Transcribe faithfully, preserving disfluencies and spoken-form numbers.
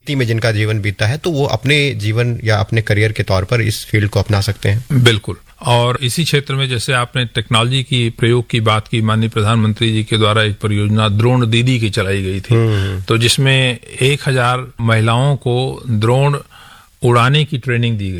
में जिनका जीवन बीता है, तो वो अपने जीवन या अपने करियर के तौर पर इस फील्ड को अपना सकते हैं। बिल्कुल। और इसी क्षेत्र में जैसे आपने टेक्नोलॉजी की प्रयोग की बात की, माननीय प्रधानमंत्री जी के द्वारा एक परियोजना ड्रोन दीदी की चलाई गई थी, तो जिसमें एक हजार महिलाओं को ड्रोन उड़ाने की ट्रेनिंग दी गई।